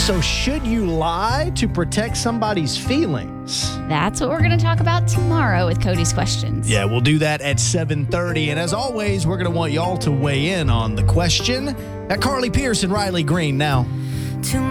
So should you lie to protect somebody's feelings? That's what we're going to talk about tomorrow with Cody's questions. Yeah, we'll do that at 7:30. And as always, we're going to want y'all to weigh in on the question. At Carly Pierce and Riley Green now.